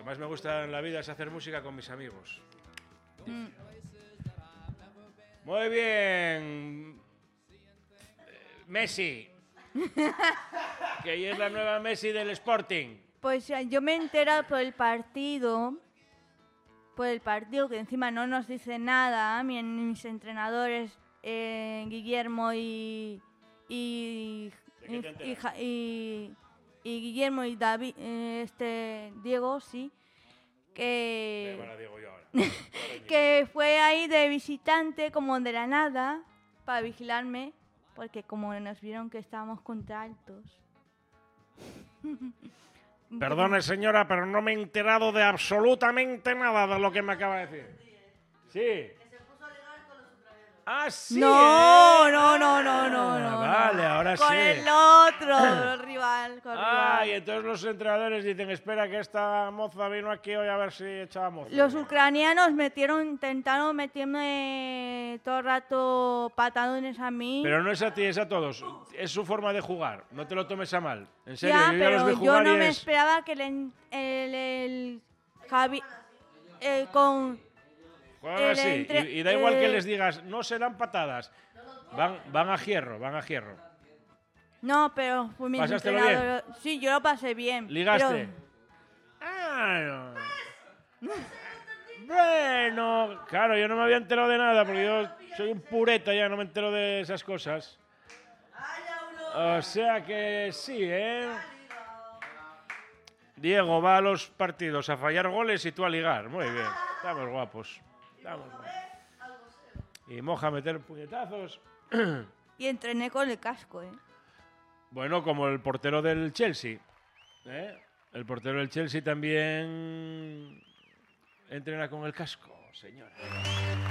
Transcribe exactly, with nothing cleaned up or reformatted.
más me gusta en la vida es hacer música con mis amigos. Mm. Muy bien. Messi. Que ella es la nueva Messi del Sporting. Pues yo me he enterado por el partido, por el partido que encima no nos dice nada, mi- mis entrenadores eh, Guillermo y y, ¿De qué te y, enteras? y Ja- y- y Guillermo y David, eh, este Diego, sí, Voy a llamar que a Diego yo ahora. que fue ahí de visitante como de la nada para vigilarme, porque como nos vieron que estábamos contra altos. Perdone, señora, pero no me he enterado de absolutamente nada de lo que me acaba de decir. Sí. Ah, sí. No, ¿eh? no, no, no, no, Ah, no. Vale, no. ahora con sí. el otro, el rival, con el Ah, y rival. entonces los entrenadores dicen, espera que esta moza vino aquí hoy a ver si echaba moza. Los ucranianos metieron, intentaron meterme todo el rato patadones a mí. Pero no es a ti, es a todos. Es su forma de jugar. No te lo tomes a mal. En serio, ya, yo ya los pero vi yo jugar no y me es... esperaba que el, en- el, el Javi eh, con Juegan el así. entre- y, y da igual que eh, les digas, no serán patadas. Van, van a hierro, van a hierro. no, pero fue mi ¿Pasástelo entrenador. Sí, yo lo pasé bien. ¿Ligaste? pero- Ah, no. Bueno, claro, yo no me había enterado de nada porque yo soy un pureta ya, no me entero de esas cosas. O sea que sí, ¿eh? Diego va a los partidos a fallar goles y tú a ligar. Muy bien, estamos guapos. Estamos guapos. Y Moja a meter puñetazos. Y entrené con el casco, ¿eh? Bueno, como el portero del Chelsea. ¿eh? El portero del Chelsea también entrena con el casco, señora.